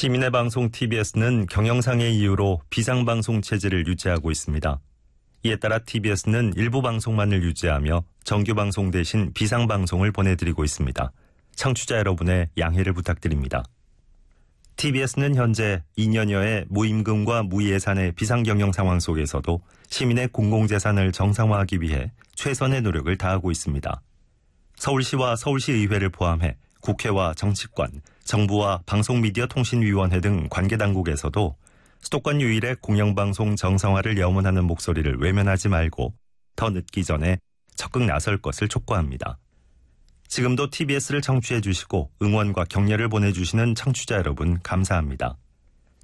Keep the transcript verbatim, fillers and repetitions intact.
시민의 방송 티비에스는 경영상의 이유로 비상방송 체제를 유지하고 있습니다. 이에 따라 티비에스는 일부 방송만을 유지하며 정규방송 대신 비상방송을 보내드리고 있습니다. 청취자 여러분의 양해를 부탁드립니다. 티비에스는 현재 이 년여의 무임금과 무예산의 비상경영 상황 속에서도 시민의 공공재산을 정상화하기 위해 최선의 노력을 다하고 있습니다. 서울시와 서울시의회를 포함해 국회와 정치권, 정부와 방송미디어통신위원회 등 관계당국에서도 수도권 유일의 공영방송 정상화를 염원하는 목소리를 외면하지 말고 더 늦기 전에 적극 나설 것을 촉구합니다. 지금도 티비에스를 청취해 주시고 응원과 격려를 보내주시는 청취자 여러분 감사합니다.